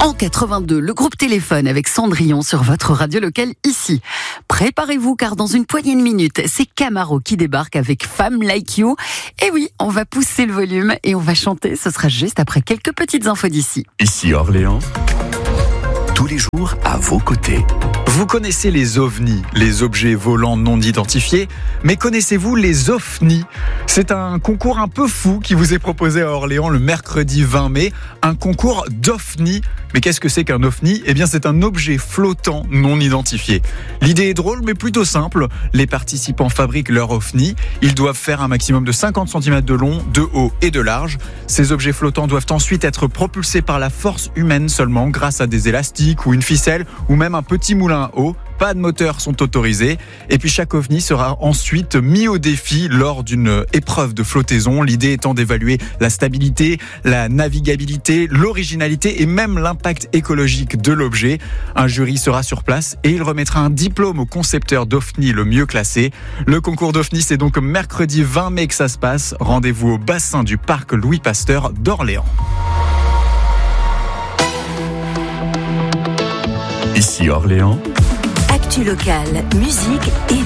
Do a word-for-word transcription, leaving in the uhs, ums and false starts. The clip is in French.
En quatre-vingt-deux, le groupe Téléphone avec Cendrillon sur votre radio locale ici. Préparez-vous car dans une poignée de minutes, c'est Camaro qui débarque avec Femme Like You. Et oui, on va pousser le volume et on va chanter. Ce sera juste après quelques petites infos d'ici. Ici Orléans, tous les jours à vos côtés. Vous connaissez les ovnis, les objets volants non identifiés, mais connaissez-vous les ofnis ? C'est un concours un peu fou qui vous est proposé à Orléans le mercredi vingt mai, un concours d'ofnis. Mais qu'est-ce que c'est qu'un ofni ? Eh bien, c'est un objet flottant non identifié. L'idée est drôle, mais plutôt simple. Les participants fabriquent leur ofni. Ils doivent faire un maximum de cinquante centimètres de long, de haut et de large. Ces objets flottants doivent ensuite être propulsés par la force humaine seulement, grâce à des élastiques ou une ficelle, ou même un petit moulin à eau. Pas de moteurs sont autorisés. Et puis chaque ovni sera ensuite mis au défi lors d'une épreuve de flottaison. L'idée étant d'évaluer la stabilité, la navigabilité, l'originalité et même l'impact écologique de l'objet. Un jury sera sur place et il remettra un diplôme au concepteur d'ovni le mieux classé. Le concours d'ovni, c'est donc mercredi vingt mai que ça se passe. Rendez-vous au bassin du parc Louis Pasteur d'Orléans. Ici Orléans. Actu locale, musique et